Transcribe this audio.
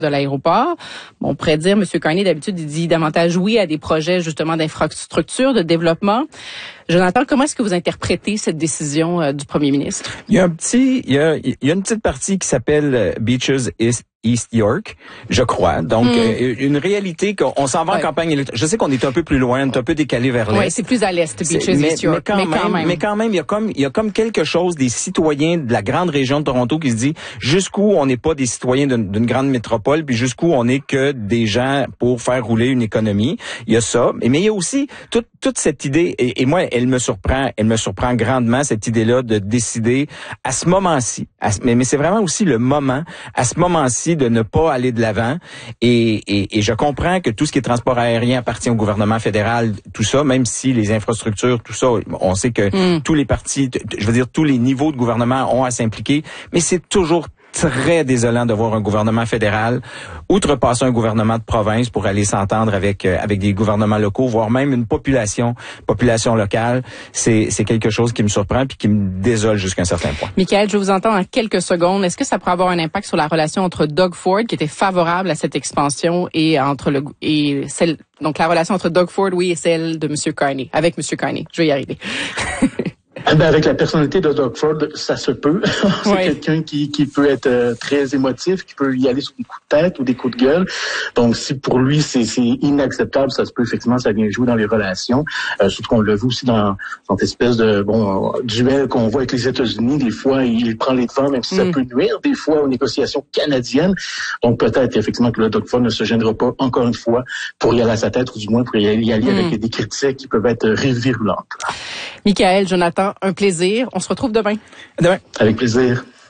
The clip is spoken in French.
de l'aéroport. Bon, on pourrait dire, M. Carney, d'habitude, il dit davantage oui à des projets, justement, d'infrastructure, de développement. Jonathan, comment est-ce que vous interprétez cette décision du premier ministre? Il y a une petite partie qui s'appelle Beaches East York, je crois. Donc, une réalité qu'on s'en va en campagne électorale. Je sais qu'on est un peu plus loin, on est un peu décalé vers l'est. Oui, c'est plus à l'est, Beaches East York. Mais quand même, il y a comme quelque chose des citoyens de la grande région de Toronto qui se dit jusqu'où on n'est pas des citoyens d'une grande métropole, puis jusqu'où on n'est que des gens pour faire rouler une économie. Il y a ça. Mais il y a aussi toute cette idée, et moi, elle me surprend grandement, cette idée-là de décider à ce moment-ci, mais c'est vraiment aussi le moment, à ce moment-ci, de ne pas aller de l'avant. Et je comprends que tout ce qui est transport aérien appartient au gouvernement fédéral, tout ça, même si les infrastructures, tout ça, on sait que tous les partis, je veux dire, tous les niveaux de gouvernement ont à s'impliquer, mais c'est toujours très désolant de voir un gouvernement fédéral outrepasser un gouvernement de province pour aller s'entendre avec des gouvernements locaux, voire même une population locale. C'est quelque chose qui me surprend puis qui me désole jusqu'à un certain point. Michael, je vous entends en quelques secondes. Est-ce que ça pourrait avoir un impact sur la relation entre Doug Ford, qui était favorable à cette expansion, donc la relation entre Doug Ford, oui, et celle de M. Carney, avec M. Carney? Je vais y arriver. Avec la personnalité de Doug Ford, ça se peut. C'est quelqu'un qui peut être très émotif, qui peut y aller sur des coups de tête ou des coups de gueule. Donc, si pour lui, c'est inacceptable, ça se peut effectivement, ça vient jouer dans les relations. Surtout qu'on l'a vu aussi dans cette espèce de duel qu'on voit avec les États-Unis. Des fois, il prend les devants, même si ça peut nuire, des fois, aux négociations canadiennes. Donc, peut-être effectivement que le Doug Ford ne se gênera pas, encore une fois, pour y aller à sa tête, ou du moins pour y aller avec des critiques qui peuvent être virulentes. Michael, Jonathan, un plaisir. On se retrouve demain. Demain. Avec plaisir.